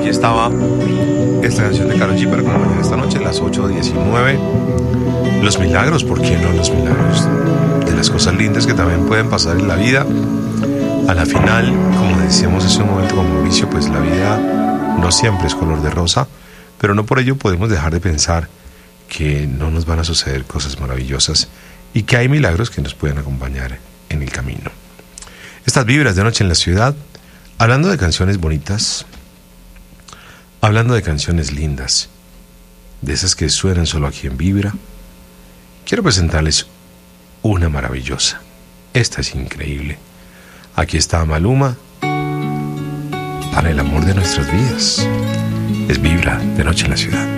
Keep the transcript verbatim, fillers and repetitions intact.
Aquí estaba esta canción de Karol G para acompañar esta noche a las ocho diecinueve. Los milagros, ¿por qué no los milagros? De las cosas lindas que también pueden pasar en la vida. A la final, como decíamos hace un momento con Mauricio, pues la vida no siempre es color de rosa, pero no por ello podemos dejar de pensar que no nos van a suceder cosas maravillosas y que hay milagros que nos pueden acompañar en el camino. Estas vibras de Noche en la Ciudad, hablando de canciones bonitas, hablando de canciones lindas, de esas que suenan solo aquí en Vibra, quiero presentarles una maravillosa. Esta es increíble. Aquí está Maluma para el amor de nuestras vidas. Es Vibra de Noche en la Ciudad.